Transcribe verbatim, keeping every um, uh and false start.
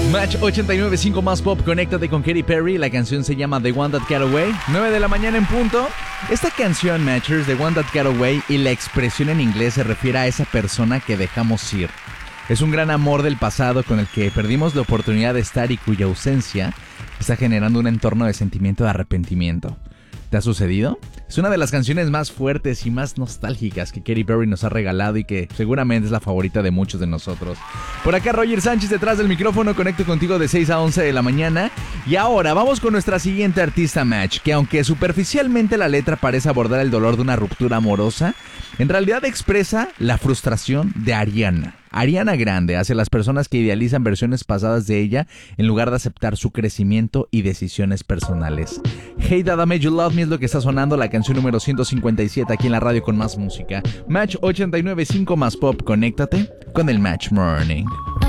Match ochenta y nueve punto cinco más pop, conéctate con Katy Perry. La canción se llama The One That Got Away. nueve de la mañana en punto. Esta canción, Matchers, The One That Got Away, y la expresión en inglés se refiere a esa persona que dejamos ir. Es un gran amor del pasado con el que perdimos la oportunidad de estar y cuya ausencia está generando un entorno de sentimiento de arrepentimiento. ¿Te ha sucedido? Es una de las canciones más fuertes y más nostálgicas que Katy Perry nos ha regalado y que seguramente es la favorita de muchos de nosotros. Por acá Roger Sánchez detrás del micrófono, conecto contigo de seis a once de la mañana. Y ahora vamos con nuestra siguiente artista, Match, que aunque superficialmente la letra parece abordar el dolor de una ruptura amorosa, en realidad expresa la frustración de Ariana. Ariana Grande hacia las personas que idealizan versiones pasadas de ella en lugar de aceptar su crecimiento y decisiones personales. Hey Dada Made You Love Me es lo que está sonando, la canción número ciento cincuenta y siete aquí en la radio con más música. Match ochenta y nueve punto cinco más pop, conéctate con el Match Morning.